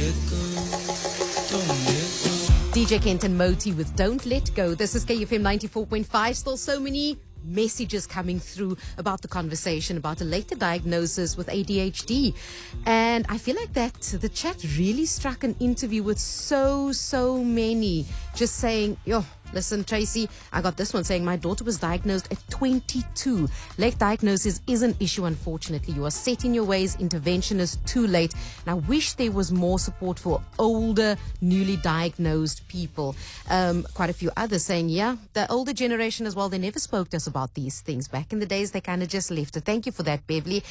DJ Kent and Moti with Don't Let Go. This is KFM 94.5. Still so many messages coming through about the conversation about a later diagnosis with ADHD. And I feel like that the chat really struck an interview with so many just saying, yo, listen, Tracy, I got this one saying my daughter was diagnosed at 22. Late diagnosis is an issue, unfortunately. You are set in your ways. Intervention is too late. And I wish there was more support for older, newly diagnosed people. Quite a few others saying, yeah, the older generation as well, they never spoke to us about these things. Back in the days, they kind of just left it. Thank you for that, Beverly.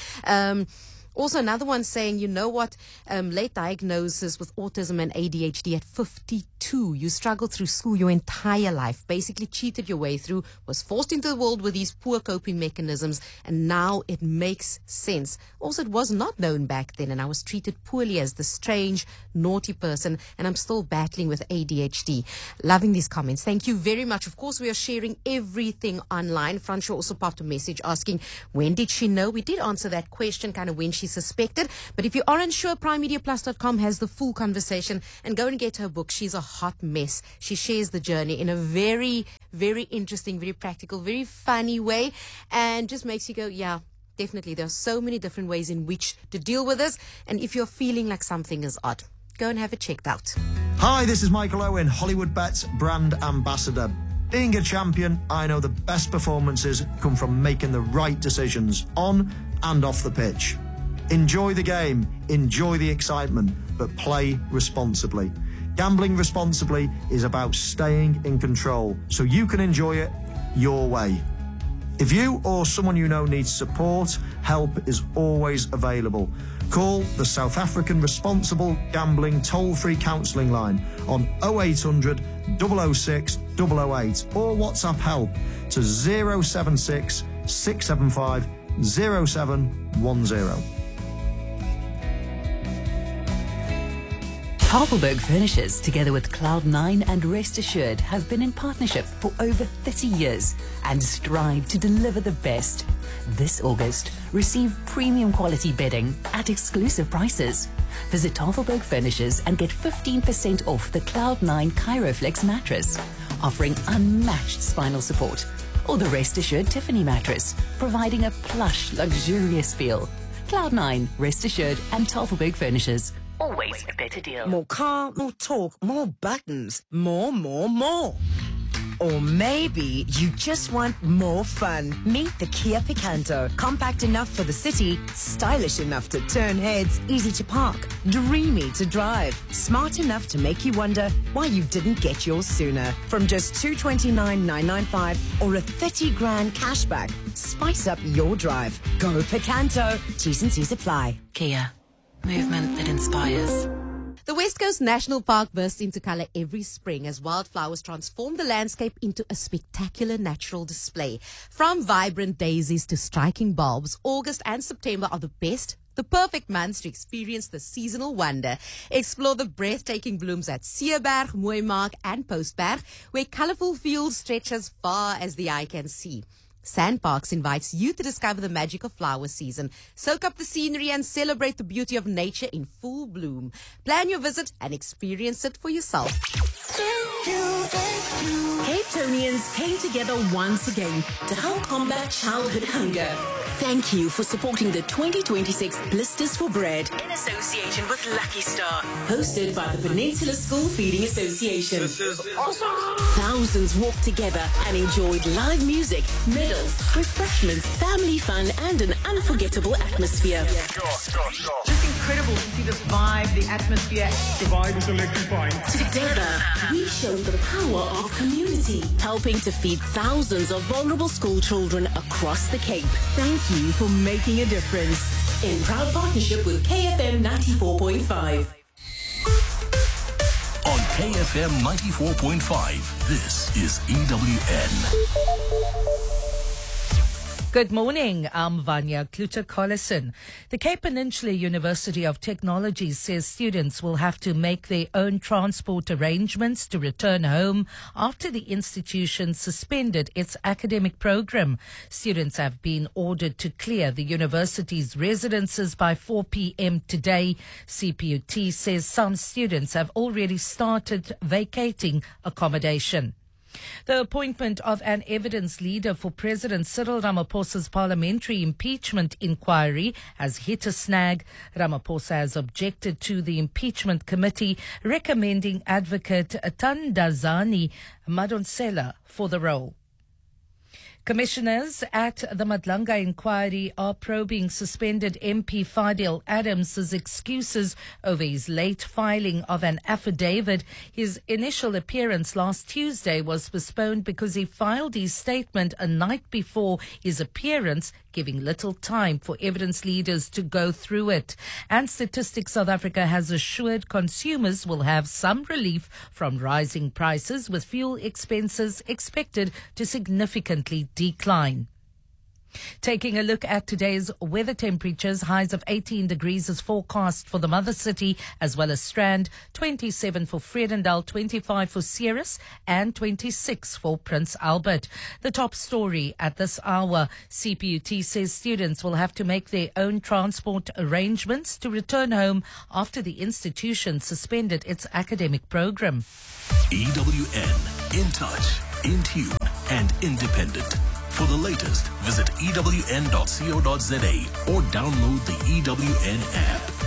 Also, another one saying, you know what, late diagnosis with autism and ADHD at 52. You struggled through school your entire life, basically cheated your way through, was forced into the world with these poor coping mechanisms, and now it makes sense. Also, it was not known back then, and I was treated poorly as the strange, naughty person, and I'm still battling with ADHD. Loving these comments. Thank you very much. Of course, we are sharing everything online. Fransha also popped a message asking, when did she know? We did answer that question, kind of when she suspected. But if you are unsure, primemediaplus.com has the full conversation, and go and get her book. She's a hot mess. She shares the journey in a very, very interesting, very practical, very funny way, and just makes you go, yeah, definitely. There are so many different ways in which to deal with this. And if you're feeling like something is odd, go and have it checked out. Hi, this is Michael Owen, Hollywood Bets brand ambassador. Being a champion, I know the best performances come from making the right decisions on and off the pitch. Enjoy the game, enjoy the excitement, but play responsibly. Gambling responsibly is about staying in control so you can enjoy it your way. If you or someone you know needs support, help is always available. Call the South African Responsible Gambling toll-free counselling line on 0800 006 008 or WhatsApp help to 076 675 0710. Tafelberg Furnishers, together with Cloud9 and Rest Assured, have been in partnership for over 30 years and strive to deliver the best. This August, receive premium quality bedding at exclusive prices. Visit Tafelberg Furnishers and get 15% off the Cloud9 Chiroflex mattress, offering unmatched spinal support, or the Rest Assured Tiffany mattress, providing a plush, luxurious feel. Cloud9, Rest Assured, and Tafelberg Furnishers. Always a better deal. More car, more talk, more buttons, more. Or maybe you just want more fun. Meet the Kia Picanto. Compact enough for the city, stylish enough to turn heads, easy to park, dreamy to drive, smart enough to make you wonder why you didn't get yours sooner. From just $229,995 or a 30 grand cashback, spice up your drive. Go Picanto. T's and C's apply. Kia. Movement that inspires. The West Coast National Park bursts into colour every spring as wildflowers transform the landscape into a spectacular natural display. From vibrant daisies to striking bulbs, August and September are the perfect months to experience the seasonal wonder. Explore the breathtaking blooms at Seeberg, Mooimark and Postberg, where colourful fields stretch as far as the eye can see. Sandparks invites you to discover the magic of flower season. Soak up the scenery and celebrate the beauty of nature in full bloom. Plan your visit and experience it for yourself. Cape Townians came together once again to help combat childhood hunger. Thank you for supporting the 2026 Blisters for Bread in association with Lucky Star, hosted by the Peninsula School Feeding Association. This is awesome. Thousands walked together and enjoyed live music, medals, refreshments, family fun, and an unforgettable atmosphere. Just incredible to see this vibe, the atmosphere. The vibe is electrifying. Together, we showed the power of community, helping to feed thousands of vulnerable school children across the Cape. Thank you for making a difference. In proud partnership with KFM 94.5. On KFM 94.5, this is EWN. Good morning, I'm Vanya Kluter-Collison. The Cape Peninsula University of Technology says students will have to make their own transport arrangements to return home after the institution suspended its academic program. Students have been ordered to clear the university's residences by 4 p.m. today. CPUT says some students have already started vacating accommodation. The appointment of an evidence leader for President Cyril Ramaphosa's parliamentary impeachment inquiry has hit a snag. Ramaphosa has objected to the impeachment committee recommending advocate Thandazani Madonsela for the role. Commissioners at the Madlanga inquiry are probing suspended MP Fadil Adams' excuses over his late filing of an affidavit. His initial appearance last Tuesday was postponed because he filed his statement a night before his appearance, giving little time for evidence leaders to go through it. And Statistics South Africa has assured consumers will have some relief from rising prices, with fuel expenses expected to significantly decline. Taking a look at today's weather temperatures, highs of 18 degrees is forecast for the mother city as well as Strand, 27 for Vredendal, 25 for Ceres and 26 for Prince Albert. The top story at this hour, CPUT says students will have to make their own transport arrangements to return home after the institution suspended its academic program. EWN, in touch, in tune and independent. For the latest, visit ewn.co.za or download the EWN app.